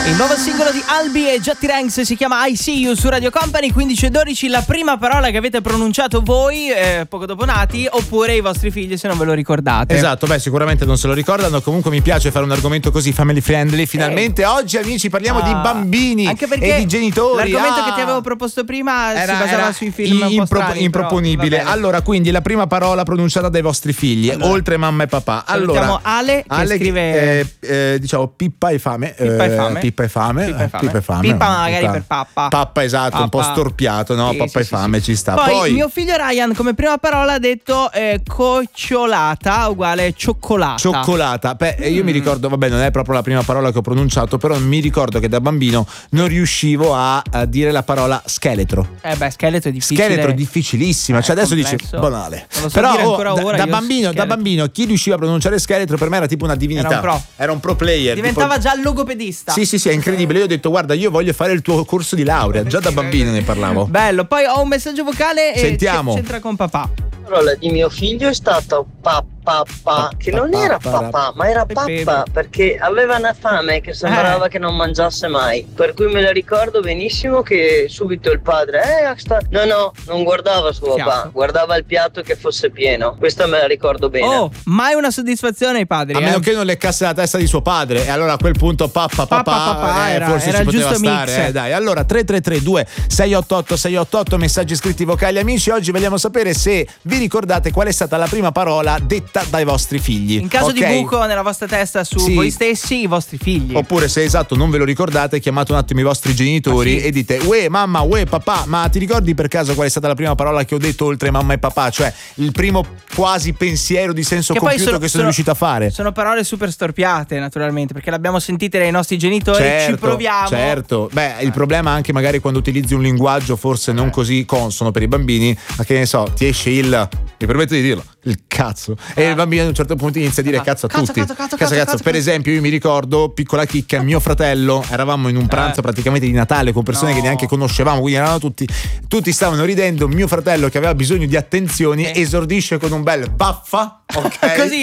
Il nuovo singolo di Albi e Jetty Ranks si chiama I See You su Radio Company. 15:12. La prima parola che avete pronunciato voi poco dopo nati, oppure i vostri figli, se non ve lo ricordate. Esatto, beh, sicuramente non se lo ricordano. Comunque mi piace fare un argomento così family friendly. Finalmente oggi, amici, parliamo di bambini anche perché e di genitori. L'argomento che ti avevo proposto prima si basava sui film un po' strani, improponibile. Allora, quindi la prima parola pronunciata dai vostri figli, oltre mamma e papà. Salutiamo allora, Ale che scrive diciamo Pippa e fame. Pippa e fame. Pippa magari per pappa. Pappa, esatto, pappa. Un po' storpiato, no? Sì, pappa sì, e fame, sì. ci sta. Poi mio figlio Ryan come prima parola ha detto cocciolata uguale cioccolata. Cioccolata. Beh, io mi ricordo, vabbè, non è proprio la prima parola che ho pronunciato, però mi ricordo che da bambino non riuscivo a dire la parola scheletro. Scheletro è difficile. Scheletro difficilissima, cioè adesso complesso. dici banale. Non lo so però dire ancora ora, da bambino chi riusciva a pronunciare scheletro per me era tipo una divinità. Era un pro player. Diventava già il logopedista. Sì, è incredibile. Io ho detto guarda, io voglio fare il tuo corso di laurea. Già da bambino ne parlavo. Bello. Poi ho un messaggio vocale e sentiamo. C'entra con papà. La parola di mio figlio è stata papà, che non era papà, ma era pappa, perché aveva una fame che sembrava che non mangiasse mai. Per cui me la ricordo benissimo che subito il padre no, non guardava suo papà, guardava il piatto che fosse pieno. Questa me la ricordo bene. Oh, mai una soddisfazione ai padri. A meno che non leccasse la testa di suo padre, e allora a quel punto papà forse era ci il poteva giusto stare. mix. Dai, allora 333-2688-688, messaggi scritti vocali, amici. Oggi vogliamo sapere se vi ricordate qual è stata la prima parola detta dai vostri figli. In caso di buco nella vostra testa su voi stessi, i vostri figli. Oppure, se esatto non ve lo ricordate, chiamate un attimo i vostri genitori e dite uè mamma, uè papà, ma ti ricordi per caso qual è stata la prima parola che ho detto oltre mamma e papà? Cioè il primo quasi pensiero di senso compiuto che sono riuscito a fare. Sono parole super storpiate, naturalmente, perché le abbiamo sentite dai nostri genitori. Ci proviamo. Certo. Beh, il problema anche magari quando utilizzi un linguaggio forse non così consono per i bambini, ma che ne so, ti esce mi permetto di dirlo, il cazzo. E il bambino ad un certo punto inizia a dire cazzo a tutti. Cazzo. Per esempio, io mi ricordo, piccola chicca, mio fratello, eravamo in un pranzo praticamente di Natale con persone che neanche conoscevamo, quindi eravamo tutti stavano ridendo. Mio fratello, che aveva bisogno di attenzioni, esordisce con un bel baffa, ok? Così